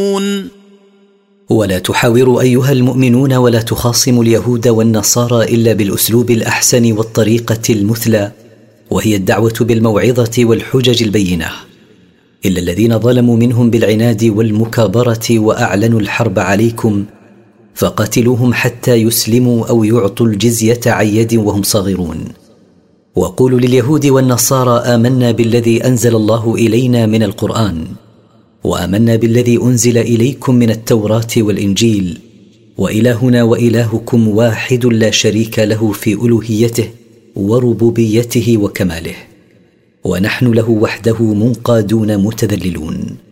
ولا تحاوروا أيها المؤمنون ولا تخاصموا اليهود والنصارى إلا بالأسلوب الأحسن والطريقة المثلى، وهي الدعوة بالموعظة والحجج البينة، إلا الذين ظلموا منهم بالعناد والمكابرة وأعلنوا الحرب عليكم فقاتلوهم حتى يسلموا أو يعطوا الجزية عن يد وهم صاغرون. وقولوا لليهود والنصارى آمنا بالذي أنزل الله إلينا من القرآن، وآمنا بالذي أنزل إليكم من التوراة والإنجيل، وإلهنا وإلهكم واحد لا شريك له في ألوهيته وربوبيته وكماله، ونحن له وحده منقادون متذللون.